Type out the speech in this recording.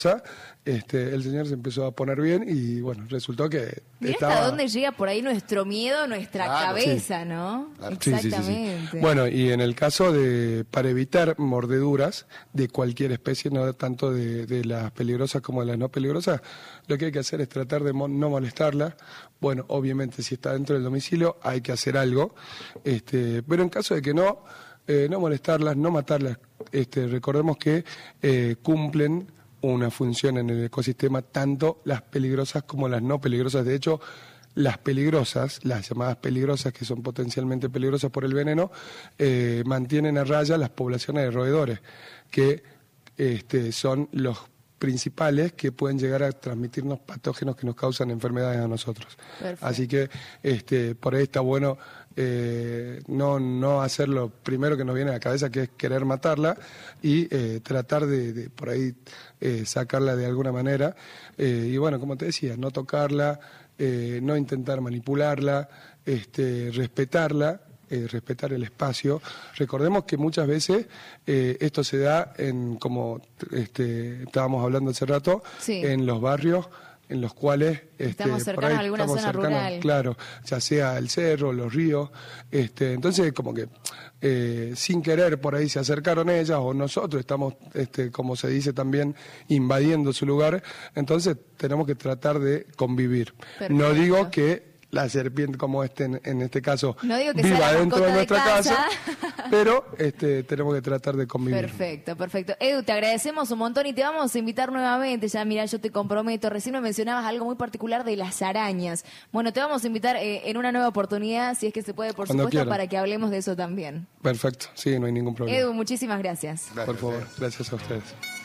el señor se empezó a poner bien y bueno, resultó que Mirá estaba... hasta dónde llega por ahí nuestro miedo, nuestra cabeza, sí. ¿no? Claro. Exactamente. Sí. Bueno, y en el caso para evitar mordeduras de cualquier especie, no tanto de las peligrosas como de las no peligrosas, lo que hay que hacer es tratar de no molestarla. Bueno, obviamente si está dentro del domicilio hay que hacer algo, pero en caso de que no molestarlas, no matarlas, recordemos que cumplen una función en el ecosistema, tanto las peligrosas como las no peligrosas. De hecho, las peligrosas, las llamadas peligrosas, que son potencialmente peligrosas por el veneno, mantienen a raya las poblaciones de roedores, que son los principales que pueden llegar a transmitirnos patógenos que nos causan enfermedades a nosotros. Perfecto. Así que por ahí está bueno no hacer lo primero que nos viene a la cabeza, que es querer matarla, y tratar de por ahí sacarla de alguna manera. Y bueno, como te decía, no tocarla, no intentar manipularla, respetarla. Respetar el espacio. Recordemos que muchas veces esto se da como estábamos hablando hace rato, sí, en los barrios en los cuales estamos cercanos a alguna zona rural. Claro, ya sea el cerro, los ríos, entonces como que sin querer por ahí se acercaron ellas o nosotros estamos, como se dice también, invadiendo su lugar, entonces tenemos que tratar de convivir. Perfecto. No digo que la serpiente como en este caso no digo que viva sea dentro de nuestra casa, pero tenemos que tratar de convivir. Perfecto, perfecto. Edu, te agradecemos un montón y te vamos a invitar nuevamente. Ya, mira, yo te comprometo. Recién me mencionabas algo muy particular de las arañas. Bueno, te vamos a invitar en una nueva oportunidad, si es que se puede, por Cuando supuesto, quieran. para que hablemos de eso también. Perfecto, sí, no hay ningún problema. Edu, muchísimas gracias. Por favor, gracias a ustedes.